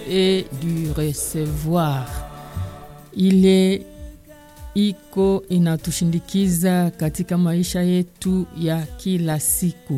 et du recevoir. Ile iko inatushindikiza katika maisha yetu ya kila siku.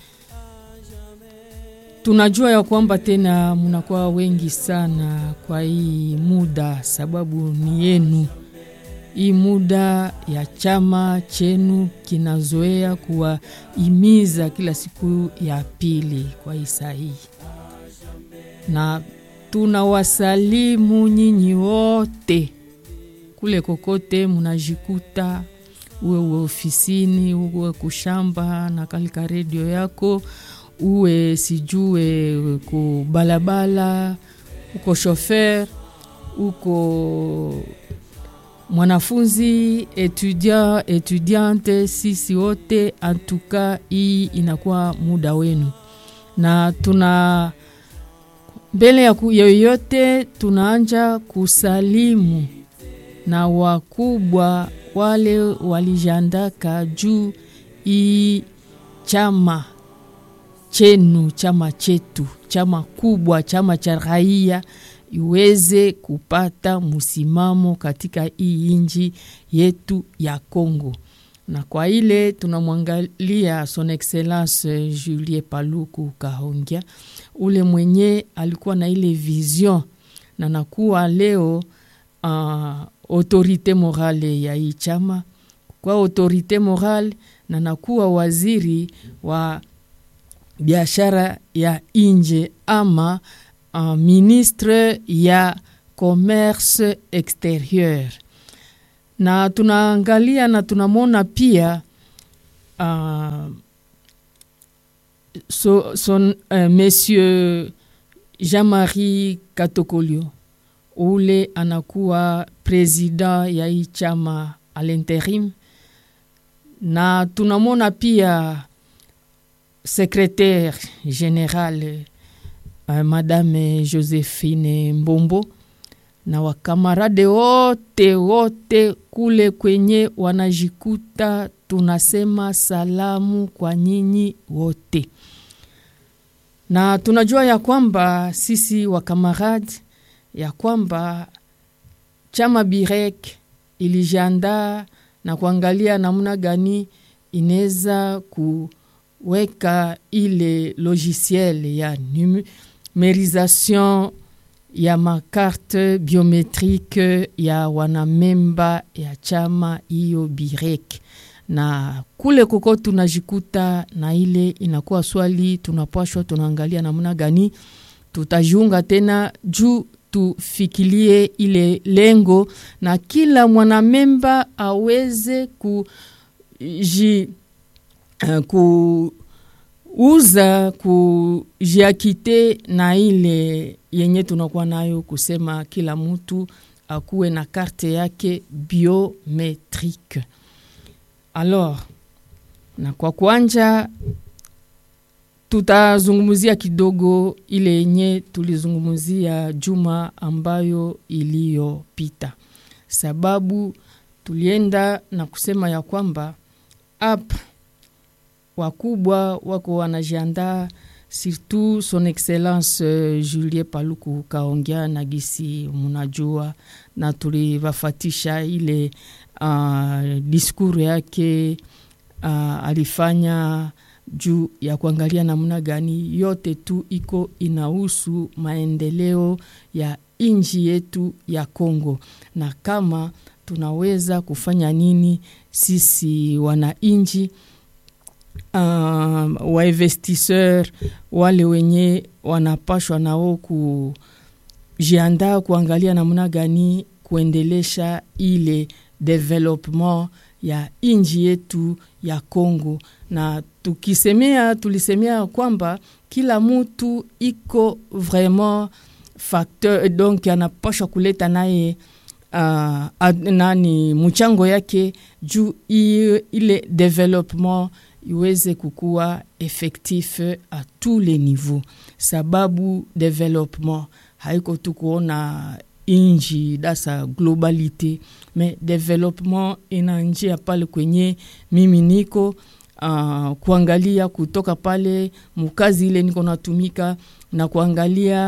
Tunajua ya kwamba tena mnakuwa wengi sana kwa hii muda, sababu ni yenu. Hii muda ya chama chenu kinazoea kuwahimiza kila siku ya pili kwa hii saa hii. Na tunawasalimu nyinyi wote kule kokote mnajikuta, uwe ofisini, uwe kushamba na kalika radio yako, uwe sijue kubalabala, uko chauffeur, uko mwanafunzi, étudiante, sisi wote, en tout cas hii inakuwa muda wenu. Na tuna mbele ya yoyote tunaanja kusalimu na wakubwa wale walijandaka juu hii chama chenu, chama chetu, chama kubwa, chama cha raia iweze kupata msimamo katika hii inji yetu ya Kongo. Na kwa ile tunamwangalia son excellence Julien Paluku Kahongya, ule mwenye alikuwa na ile vision na nakuwa leo autorité morale ya hii chama, kwa autorité morale na nakuwa waziri wa biashara ya nje ama ministre ya commerce extérieur. Na tunaangalia na tunamona pia monsieur Jean-Marie Katokolio, ule anakuwa president ya hii chama à l'intérim. Na tunamona pia secrétaire général Madame Josephine Mbombo na wakamarade wote kule kwenye wanajikuta, tunasema salamu kwa nyinyi wote. Na tunajua ya kwamba sisi wakamarade ya kwamba chama Birek ilijiandaa na kuangalia namna gani inaweza kuweka ile logiciel ya numérisation ya makarte biometrique ya wanamemba ya chama hiyo Birek. Na kule kuko tunajikuta na ile inakuwa swali tunapashwa tunaangalia namna gani tutajiunga tena juu tufikilie ile lengo na kila mwanamemba aweze uza kujiakite na ile yenye tunakuwa nayo, kusema kila mtu akuwe na karte yake biometrique. Alors, na kwa kuanja tutazungumzia kidogo ile yenye tulizungumzia juma ambayo iliyopita, sababu tulienda na kusema ya kwamba hapa wakubwa wako wanajiandaa, surtout son excellence Julien Paluku Kahongya na gisi munajua, na tulivafatisha ile diskuru yake alifanya juu ya kuangalia namna gani yote tu iko inahusu maendeleo ya inji yetu ya Kongo, na kama tunaweza kufanya nini sisi wana inji, wa investisseur wale wenye wanapashwa nao kujiandaa kuangalia namna gani kuendelesha ile development ya inji yetu ya Kongo. Na tulisemea kwamba kila mtu iko vraiment facteur, donc anapashwa kuleta naye mchango yake juu ile development iweze kukua effectif à tous les niveaux, sababu development haiko tu kuona inji dasa globalite, mais development inanjia pale kwenye mimi niko kuangalia kutoka pale mukazi ile niko natumika na kuangalia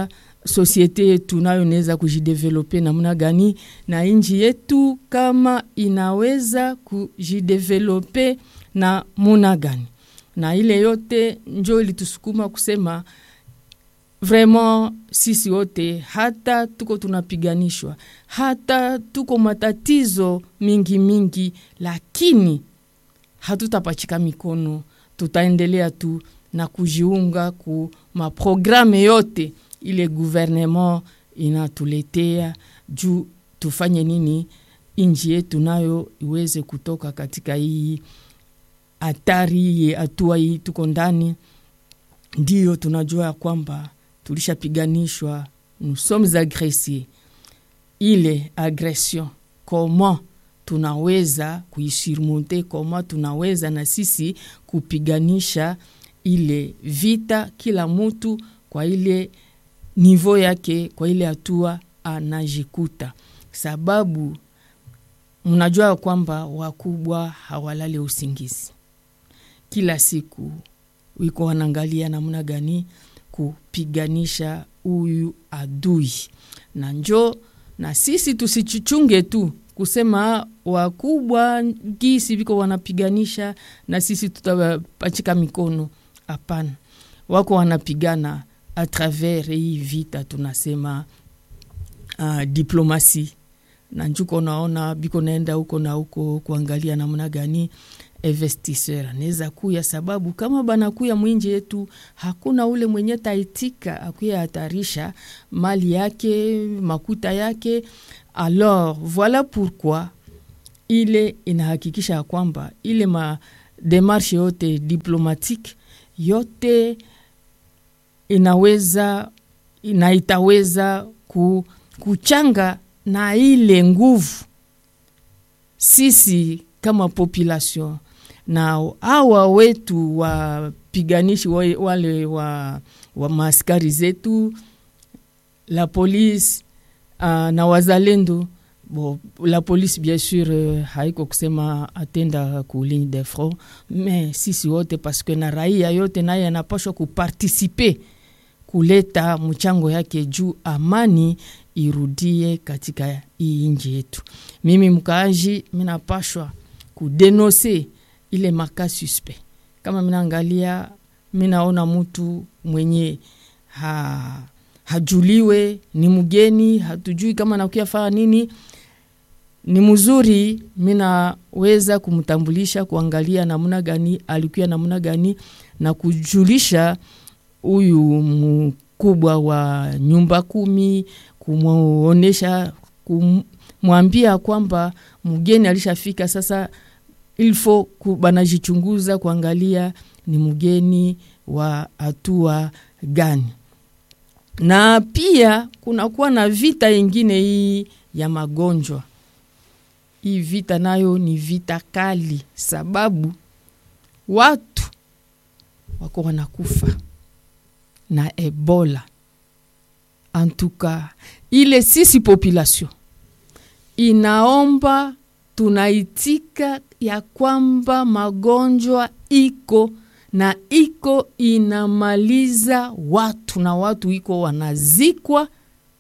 societe yetu nayo inaweza kujidevelope namna gani, na nchi yetu kama inaweza kujidevelope na namna gani. Na ile yote njoo ilitusukuma kusema vraiment sisi wote, hata tuko tunapiganishwa, hata tuko matatizo mingi, lakini hatutapachika mikono, tutaendelea tu na kujiunga ku maprograme yote ile gouvernement inatuletea juu tufanye nini nchi yetu nayo iweze kutoka katika hii hatari, hatua hii tuko ndani. Ndio tunajua kwamba tulishapiganishwa, nous sommes agressés. Ile agression comment tunaweza kuisurmonter, comment tunaweza na sisi kupiganisha ile vita, kila mtu kwa ile niveau yake, kwa ile hatua anajikuta. Sababu mnajua kwamba wakubwa hawalale usingizi, kila siku wiko wanaangalia namna gani kupiganisha huyu adui. Na njoo na sisi tusichuchunge tu kusema wakubwa gisi biko wanapiganisha na sisi tutapachika mikono. Hapana, wako wanapigana a travers hii vita tunasema diplomasi. Na njuko naona biko naenda huko na huko kuangalia namna gani investisseur anaweza kuya, sababu kama banakuya mwinje yetu hakuna ule mwenye taitika akuya hatarisha mali yake, makuta yake. Alors voilà pourquoi ile inahakikisha kwamba ile ma démarche yote diplomatique yote itaweza kuchanga na ile nguvu sisi kama population na hawa wetu wapiganishi wale wa maaskari zetu, la police na wazalendo. Bon, la police bien sûr haiko kusema atenda ku ligne de front, mais sisi wote parce que na raia yote naye anapaswa kuparticiper kuleta mchango yake juu amani irudie katika hii nchi yetu. Mimi mkaaji minapashwa kudenonse ile maka suspect. Kama minaangalia minaona mtu mwenye hajuliwe, ni mgeni, hatujui kama nakuya fanya nini, ni mzuri minaweza kumtambulisha, kuangalia namna gani alikuwa namna gani, na kujulisha huyu mkubwa wa nyumba 10, kumuonesha, kumwambia kwamba mgeni alishafika. Sasa il faut banajichunguza kuangalia ni mgeni wa hatua gani. Na pia kuna kuwa na vita ingine hii ya magonjwa. Hii vita nayo ni vita kali, sababu watu wako wanakufa na Ebola. En tout cas, ile sisi population inaomba, tunaitika ya kwamba magonjwa iko na iko inamaliza watu, na watu iko wanazikwa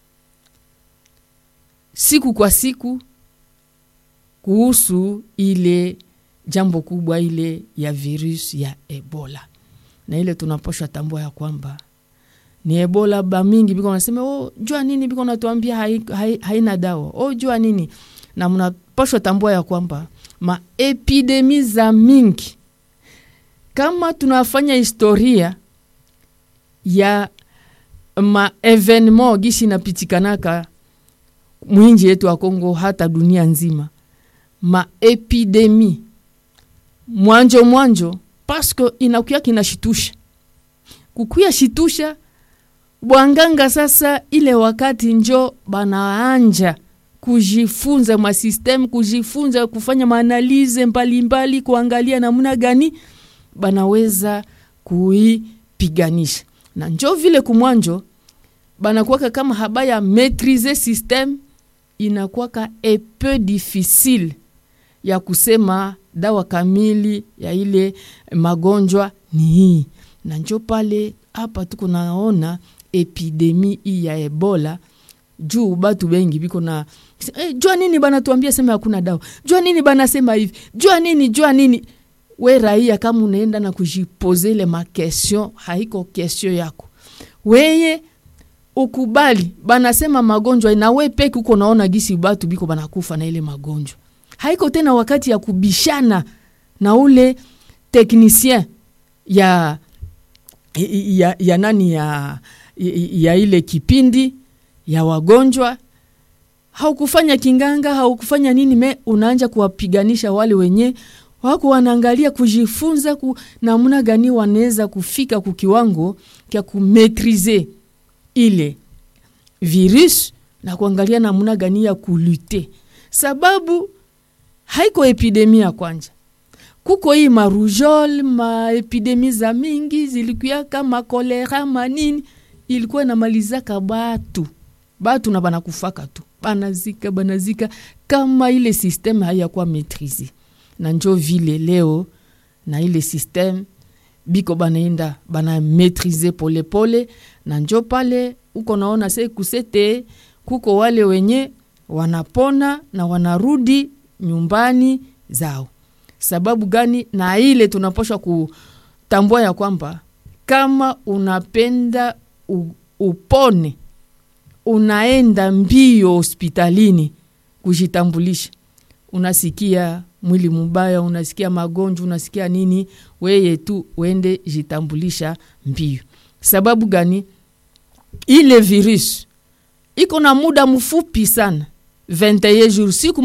siku kwa siku kuhusu ile jambo kubwa ile ya virus ya Ebola. Na ile tunaposha tambua ya kwamba ni Ebola. Ba mingi biko nasema jua nini, biko natuambia haina dawa, jua nini. Na mnaposha tambua ya kwamba ma epidemi za mingi, kama tunafanya historia ya ma evenement gisi napitikanaka mwinji yetu wa Kongo hata dunia nzima, ma epidemi mwanjo parce que inakuya kinashitusha, kukuya shitusha bwanganga. Sasa ile wakati njo banaanja kujifunza ma system, kujifunza kufanya maanalize mbalimbali, kuangalia namna gani banaweza kuipiganisha. Na njo vile kumwanjo banakuwa kama habaya maîtriser system, inakuwa un peu difficile ya kusema dawa kamili ya ile magonjwa ni hii. Na njo pale hapa tuko naona epidemi ya Ebola juu batu bengi biko na jua nini bana tuambia sema hakuna dawa, jua nini bana sema hivi, jua nini. We raia kama unaenda na kujipoze ile ma question, haiko question yako. Weye ukubali bana sema magonjwa na we peke uko naona gisi batu biko bana kufa na ile magonjwa. Haiko tena wakati ya kubishana na ule technicien ya nani ya ile kipindi ya wagonjwa. Haukufanya kinganga, haukufanya nini, unaanza kuwapiganisha wale wenye wako wanaangalia kujifunza namna gani wanaweza kufika kukiwango kia kumetrize ile virus na kuangalia namna gani ya kulute. Sababu haiko epidemia kwanza. Kuko hii marujol, epidemi za mingi zilikuwa kama kolera manini, ilikuwa inamalizaka batu na banakufaka tu. Banazika kama ile system hayakuwa maîtriser. Na njo vile leo na ile system biko banaenda bana maîtriser pole na njo pale uko naona kusete kuko wale wenye wanapona na wanarudi nyumbani zao. Sababu gani? Na ile tunaposha kutambua ya kwamba kama unapenda upone, unaenda mbio hospitalini kujitambulisha. Unasikia mwili mbaya, unasikia magonjwa, unasikia nini, weye tu uende jitambulisha mbio. Sababu gani? Ile virus iko na muda mfupi sana, 21 jours, siku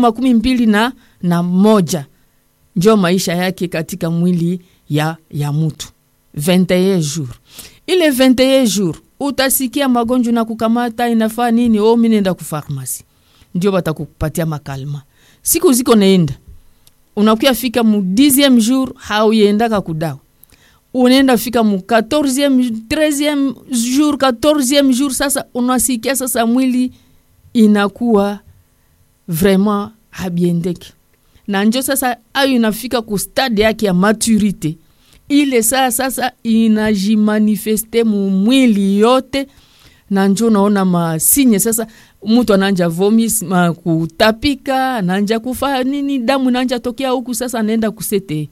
21 ndio maisha yake katika mwili ya mtu. 21 jours. Ile 21 jours utasikia magonjwa na kukamata, inafaa nini, mimi nenda ku pharmacy. Ndio batakupatia makalma. Siku ziko naenda. Unakuya fika mu 10e jour hauendaka kudawa. Unaenda fika mu 14e, 13e jour, 14e jour, sasa unasikia sasa mwili inakuwa vraiment habiendeki. Na njo sasa ayo inafika ku stade yake ya maturite. Ile sasa inajimanifeste mu mwili yote, na njo naona masinye sasa mtu ananja vomis, kutapika, ananja kufa nini, damu ananja tokea huku, sasa anaenda kusete.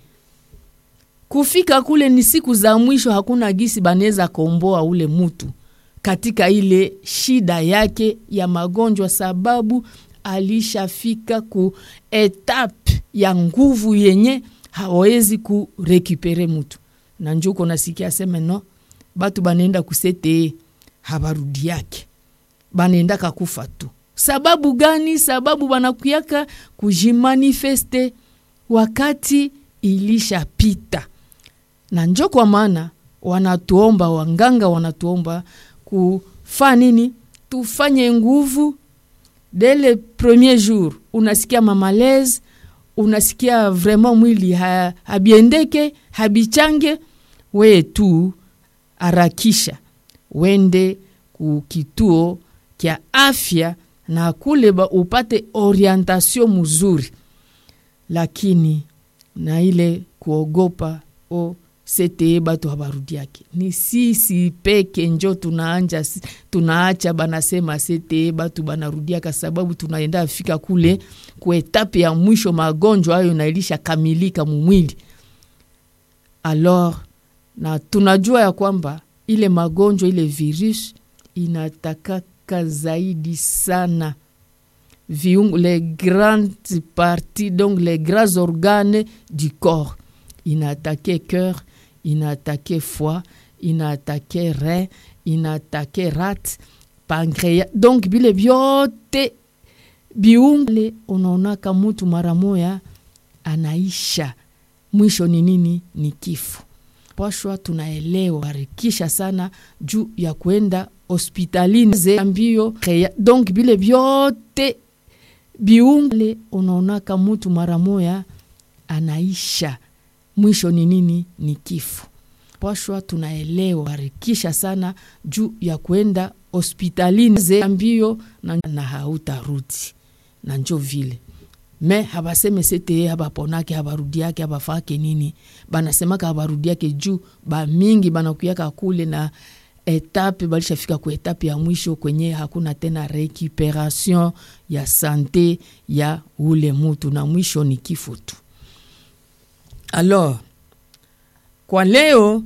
Kufika kule ni siku za mwisho, hakuna gisi baneza komboa ule mtu katika ile shida yake ya magonjwa, sababu alishafika ku etape ya nguvu yenye hawezi kurekupere mtu. Na njuko nasikia sema no, batu banenda kusete habarudi yake, banenda kakufa tu. Sababu gani? Sababu banakuyaka kujimanifeste wakati ilishapita. Na njo kwa maana wanatuomba, wanganga wanatuomba kufanya nini? Tufanye nguvu dès le premier jour. Unasikia mamalaise, unasikia vraiment mwili habiendeke, habichange, we tu harakisha wende kukituo kia afya na kule upate orientation mzuri. Lakini na ile kuogopa sete batu habarudi yake, ni sisi peke njo tunaacha banasema sete batu banarudia, kwa sababu tunaenda fika kule ku etape ya mwisho, magonjwa hayo nailisha kamilika mwili. Alors na tunajua ya kwamba ile magonjwa, ile virus inataka zaidi sana viungo, les grandes parties, donc les grands organes du corps. Inattaqué cœur, inattaqué foie, inattaqué rein, inattaqué rat, pancréas. Donc bile biote biungle unaona kama mtu mara moja anaisha. Mwisho ni nini? Ni kifo. Pashwa tunaelewa harikisha sana juu ya kwenda hospitalini zambio. Donc bile biote biungle unaona kama mtu mara moja anaisha. Mwisho ni nini? Ni kifo. Pashwa tunaelewa harikisha sana juu ya kwenda hospitalini zambio na hautarudi. Na njo vile. Me habaseme sete habaponake, habarudiake, habafake nini. Banasemaka habarudiake juu ba mingi banakuyaka kule na etape, balishafika kwa etape ya mwisho kwenye hakuna tena recuperation ya sante ya ule mtu, na mwisho ni kifo tu. Alors, kwa leo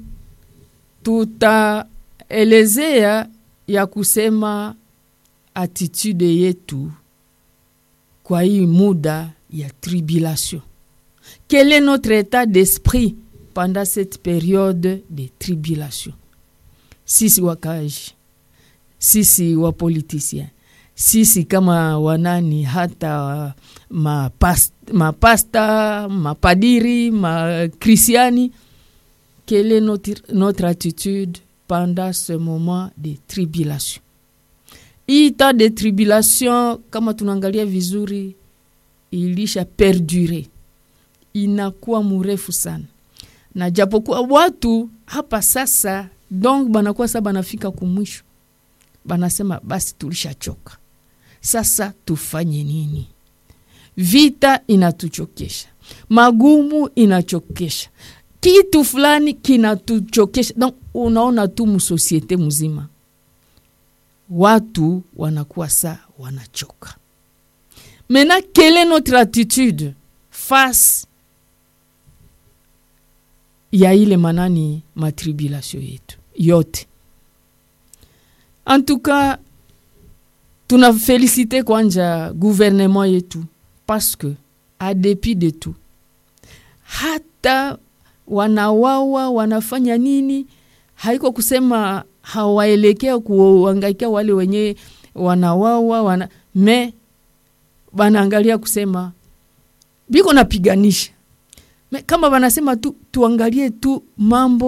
tutaelezea ya kusema attitude yetu kwa hii muda ya tribulation. Quel est notre état d'esprit pendant cette période de tribulation? Sisi wakaji, sisi wa politiciens, sisi kama wanani, hata mapasta, mapadiri, makristiani, quelle est notre attitude pendant ce moment de tribulation? Hii temps de tribulation, kama tunaangalia vizuri, ilisha perdure, inakuwa mrefu sana. Na japokuwa watu hapa sasa, donc banakuwa sasa banafika kumwisho, banasema basi tulishachoka, sasa tufanye nini? Vita inatuchokesha, magumu inachokesha, kitu fulani kinatuchokesha. Donc unaona tu msosiete mzima watu wanakuwa saa wanachoka. Maintenant, quelle est notre attitude face ya ile manani matribulation yetu yote? En tout cas, tunaféliciter kwanja gouvernement yetu, parce que a dépit de tout, hata wanawawa wanafanya nini, haiko kusema hawaelekea kuangaikia wale wenye wanawawa me banaangalia kusema biko napiganisha. Kama wanasema tu tuangalie tu mambo